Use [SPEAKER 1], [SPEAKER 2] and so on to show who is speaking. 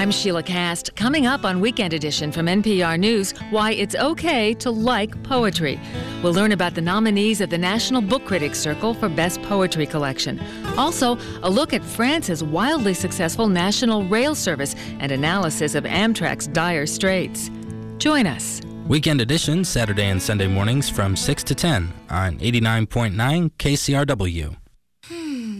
[SPEAKER 1] I'm Sheila Cast. Coming up on Weekend Edition from NPR News, why it's okay to like poetry. We'll learn about the nominees of the National Book Critics Circle for Best Poetry Collection. Also, a look at France's wildly successful national rail service and analysis of Amtrak's dire straits. Join us.
[SPEAKER 2] Weekend Edition, Saturday and Sunday mornings from 6 to 10 on 89.9 KCRW.